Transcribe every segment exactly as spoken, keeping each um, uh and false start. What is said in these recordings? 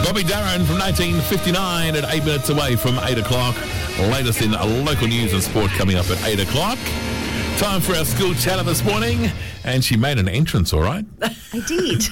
Bobby Darin from nineteen fifty-nine at eight minutes away from eight o'clock. Latest in local news and sport coming up at eight o'clock. Time for our school chatter this morning. And she made an entrance, all right? I did.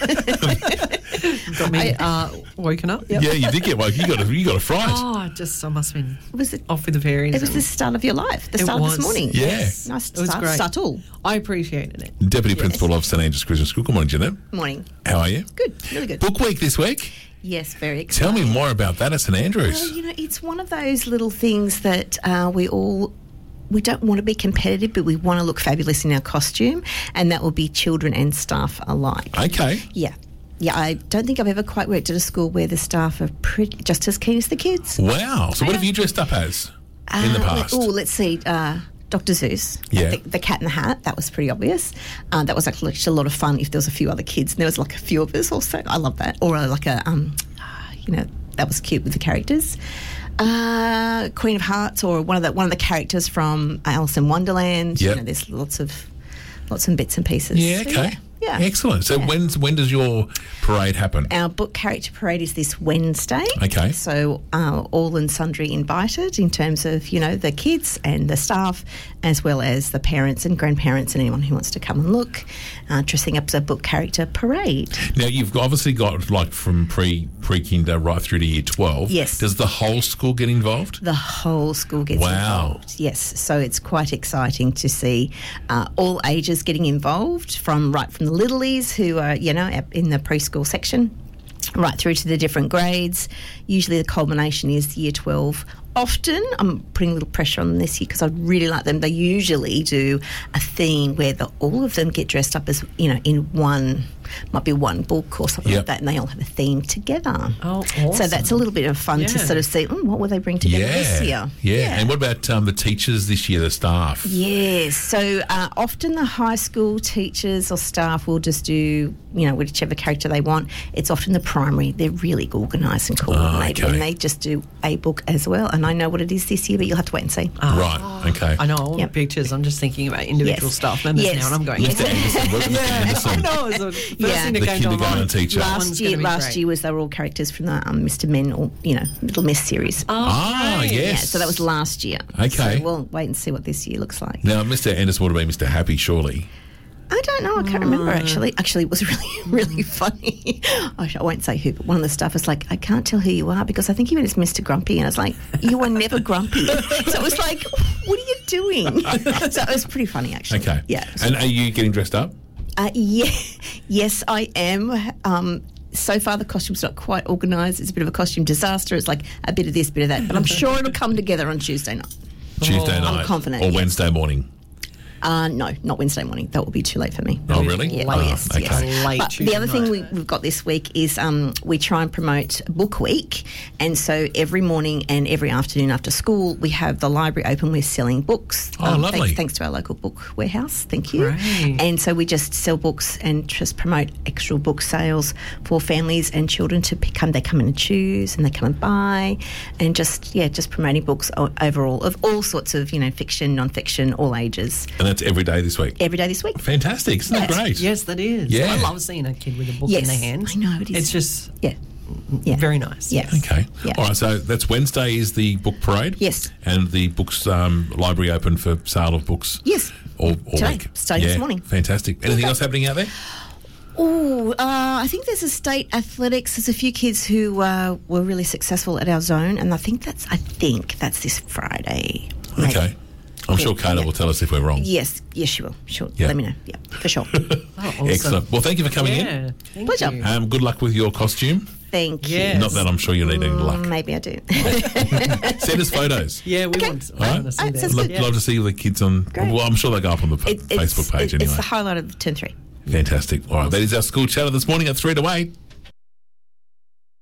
Got me uh, woken up. Yep. Yeah, you did get woke. You got a, you got a fright. Oh, I just I must have been Was it, off with the fairies. it was the start of your life, the It start was. of this morning. Yeah. Yes. Nice It was start, great. subtle. I appreciated it. Deputy Principal of St Andrews Christian School. Good morning, Jeanette. Morning. How are you? Good, really good. Book week this week. Yes, very exciting. Tell me more about that at St Andrews. Well, you know, it's one of those little things that uh, we all... We don't want to be competitive, but we want to look fabulous in our costume, and that will be children and staff alike. Okay. Yeah. Yeah, I don't think I've ever quite worked at a school where the staff are pretty, just as keen as the kids. Wow. So what have you dressed up as in the past? Oh, let's see. Uh, Doctor Zeus, Yeah. the, the Cat in the Hat, that was pretty obvious. Uh, that was actually a lot of fun if there was a few other kids, and there was like a few of us also. I love that. Or uh, like a, um, you know, that was cute with the characters. Uh, Queen of Hearts, or one of the one of the characters from Alice in Wonderland. Yep. You know, there's lots of lots of bits and pieces. Yeah, So, okay. yeah. yeah. Excellent. So Yeah. when's, when does your parade happen? Our book character parade is this Wednesday. Okay. So uh, all and sundry invited in terms of, you know, the kids and the staff, as well as the parents and grandparents and anyone who wants to come and look, uh, dressing up as a book character parade. Now, you've obviously got, like, from pre, pre-kinder right through to year twelve. Yes. Does the whole school get involved? The whole school gets Wow. involved. Yes, so it's quite exciting to see uh, all ages getting involved, from right from the littlies who are, you know, in the preschool section, right through to the different grades. Usually the culmination is year twelve. Often, I'm putting a little pressure on them this year because I really like them. They usually do a theme where the, all of them get dressed up as, you know, in one, might be one book or something Yep. like that, and they all have a theme together. Oh, awesome. So that's a little bit of fun to Yeah. sort of see, mm, what will they bring together this year? Yeah. And what about um, the teachers this year, the staff? Yes. So uh, often the high school teachers or staff will just do, you know, whichever character they want. It's often the primary. They're really organised and coordinated, okay. and they just do a book as well. And I know what it is this year, but you'll have to wait and see. Oh, Right, okay. I know all Yep. the pictures. I'm just thinking about individual Yes. staff members Yes. now, and I'm going, Mister Anderson, what- Mister I Anderson, know. It's the first Yeah. thing that the came to my kindergarten mind. teacher. That Last one's year, gonna be last great. year was they were all characters from the um, Mister Men, or you know, Little Miss series. Oh, Ah, great. yes. Yeah, so that was last year. Okay. So we'll wait and see what this year looks like. Now, Mister Anderson would have been Mister Happy, surely. I don't know. I can't remember actually. Actually, it was really, really funny. I sh- I won't say who, but one of the staff was like, "I can't tell who you are because I think you meant it's Mister Grumpy," and I was like, "You were never grumpy." So it was like, "What are you doing?" So it was pretty funny actually. Okay. Yeah. And are you getting dressed up? Uh, yeah. Yes, I am. Um, so far, the costume's not quite organised. It's a bit of a costume disaster. It's like a bit of this, bit of that. But I'm sure it'll come together on Tuesday night. Tuesday I'm night? confident, Or yes. Wednesday morning? Uh, no, not Wednesday morning. That will be too late for me. Oh, really? Yeah, Oh, oh, yes, okay. yes. Late But Tuesday the other thing night. we, we've got this week is um, we try and promote Book Week. And so every morning and every afternoon after school, we have the library open. We're selling books. Oh, lovely. Thanks, thanks to our local book warehouse. Thank you. Great. And so we just sell books and just promote extra book sales for families and children to pick, come. They come in and choose, and they come and buy, and just yeah, just promoting books o- overall of all sorts of, you know, fiction, non-fiction, all ages. And that's every day this week? Every day this week. Fantastic. Isn't that Yes. great? Yes, that is. Yeah. I love seeing a kid with a book Yes, in their hand. I know, it is. It's just Yeah. Yeah. very nice. Yes. Okay. Yeah. All right, so that's Wednesday is the book parade? Yes. And the books um, library open for sale of books? Yes. All, all Today, week? starting this Yeah, morning. Fantastic. Anything Okay. else happening out there? Oh, uh, I think there's a state athletics. There's a few kids who uh, were really successful at our zone, and I think that's I think that's this Friday. Maybe. Okay. I'm Yeah, sure Kata yeah. will tell us if we're wrong. Yes, yes, she will. Sure. Yeah. Let me know. Yeah, for sure. Oh, awesome. Excellent. Well, thank you for coming Yeah. in. Thank Pleasure. you. Um, good luck with your costume. Thank you. Yes. Not that I'm sure you need any luck. Maybe I do. Send us photos. Yeah, we Okay. want, All right. want to see Uh, that. sounds Love, good. love to see the kids on. Great. Well, I'm sure they go up on the It- it's, Facebook page it- anyway. It's the highlight of term three. Fantastic. All right, that is our school chatter this morning at three to eight.